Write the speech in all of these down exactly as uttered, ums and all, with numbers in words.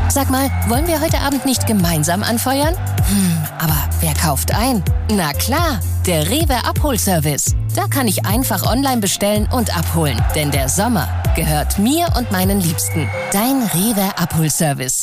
Sag mal, wollen wir heute Abend nicht gemeinsam anfeuern? Hm, aber wer kauft ein? Na klar, der Rewe Abholservice. Da kann ich einfach online bestellen und abholen. Denn der Sommer gehört mir und meinen Liebsten. Dein Rewe Abholservice.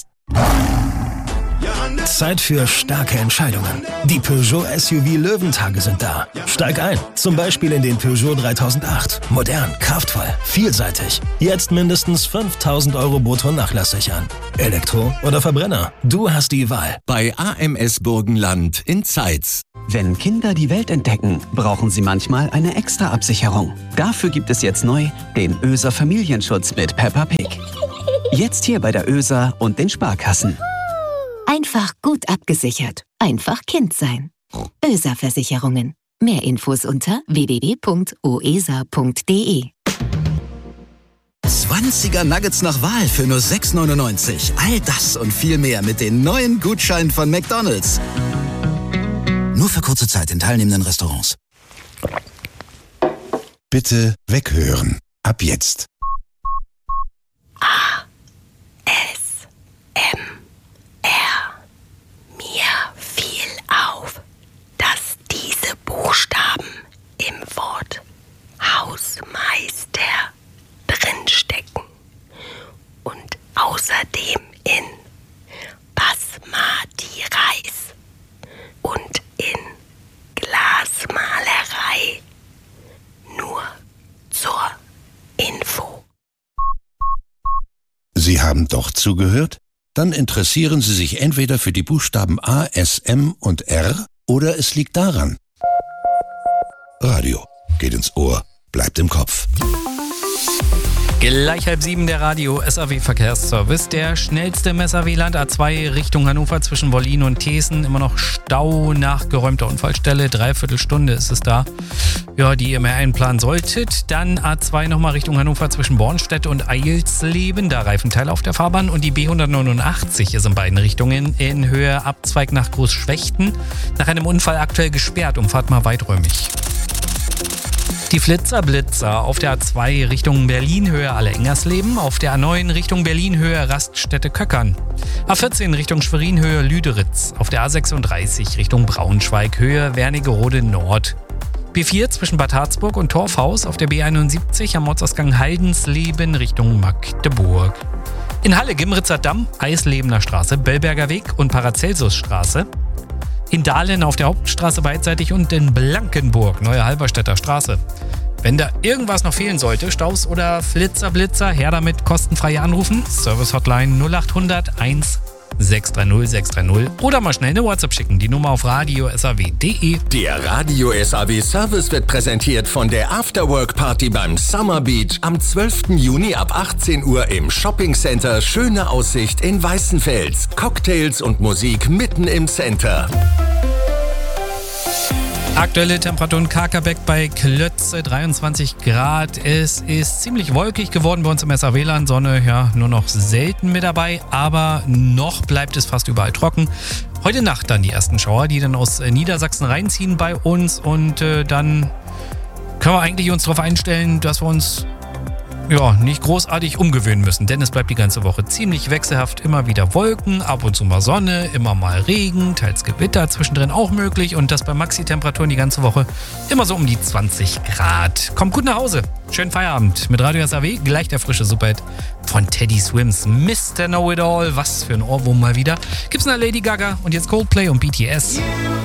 Zeit für starke Entscheidungen. Die Peugeot S U V Löwentage sind da. Steig ein, zum Beispiel in den Peugeot dreitausendacht. Modern, kraftvoll, vielseitig. Jetzt mindestens fünftausend Euro brutto Nachlass sichern. Elektro oder Verbrenner? Du hast die Wahl. Bei A M S Burgenland in Zeitz. Wenn Kinder die Welt entdecken, brauchen sie manchmal eine extra Absicherung. Dafür gibt es jetzt neu den Öser Familienschutz mit Peppa Pig. Jetzt hier bei der Öser und den Sparkassen. Einfach gut abgesichert. Einfach Kind sein. Öser Versicherungen. Mehr Infos unter w w w punkt o e s a punkt d e. zwanziger Nuggets nach Wahl für nur sechs neunundneunzig. All das und viel mehr mit den neuen Gutscheinen von McDonald's. Nur für kurze Zeit in teilnehmenden Restaurants. Bitte weghören. Ab jetzt. A. S. M. R. Mir fiel auf, dass diese Buchstaben im Wort Hausmeister drinstecken und außerdem in Basmati Reis und in Glasmalerei. Nur zur Info. Sie haben doch zugehört? Dann interessieren Sie sich entweder für die Buchstaben A, S, M und R oder es liegt daran. Radio geht ins Ohr, bleibt im Kopf. Gleich halb sieben der Radio S A W Verkehrsservice. Der schnellste im S A W-Land A zwei Richtung Hannover zwischen Wollin und Thesen. Immer noch Stau nach geräumter Unfallstelle. Dreiviertel Stunde ist es da. Ja, die ihr mehr einplanen solltet. Dann A zwei nochmal Richtung Hannover zwischen Bornstedt und Eilsleben. Da Reifenteile auf der Fahrbahn. Und die B hundertneunundachtzig ist in beiden Richtungen in Höhe Abzweig nach Großschwechten. Nach einem Unfall aktuell gesperrt. Umfahrt mal weiträumig. Die Flitzer-Blitzer auf der A zwei Richtung Berlin-Höhe Alle-Engersleben, auf der A neun Richtung Berlin-Höhe Raststätte-Köckern, A vierzehn Richtung Schwerin-Höhe Lüderitz, auf der A sechsunddreißig Richtung Braunschweig-Höhe Wernigerode-Nord, B vier zwischen Bad Harzburg und Torfhaus, auf der B einundsiebzig am Ortsausgang Haldensleben Richtung Magdeburg. In Halle-Gimritzer Damm, Eislebener Straße, Bellberger Weg und Paracelsus-Straße. In Dahlen auf der Hauptstraße beidseitig und in Blankenburg, Neue Halberstädter Straße. Wenn da irgendwas noch fehlen sollte, Staus oder Flitzer, Blitzer, her damit, kostenfrei anrufen. Service Hotline null acht hundert eins sechs drei null sechs drei null oder mal schnell eine WhatsApp schicken. Die Nummer auf radio s a w punkt d e. Der Radio S A W Service wird präsentiert von der Afterwork Party beim Summer Beach am zwölften Juni ab achtzehn Uhr im Shopping Center Schöne Aussicht in Weißenfels. Cocktails und Musik mitten im Center. Aktuelle Temperatur in Kakerbeck bei Klötze dreiundzwanzig Grad. Es ist ziemlich wolkig geworden bei uns im S A W-Land. Sonne ja nur noch selten mit dabei, aber noch bleibt es fast überall trocken. Heute Nacht dann die ersten Schauer, die dann aus Niedersachsen reinziehen bei uns und äh, dann können wir eigentlich uns darauf einstellen, dass wir uns ja, nicht großartig umgewöhnen müssen, denn es bleibt die ganze Woche ziemlich wechselhaft. Immer wieder Wolken, ab und zu mal Sonne, immer mal Regen, teils Gewitter zwischendrin auch möglich und das bei Maxi-Temperaturen die ganze Woche immer so um die zwanzig Grad. Kommt gut nach Hause. Schönen Feierabend mit Radio S A W. Gleich der frische Superhit von Teddy Swims. Mister Know-It-All. Was für ein Ohrwurm mal wieder. Gibt's eine Lady Gaga und jetzt Coldplay und B T S.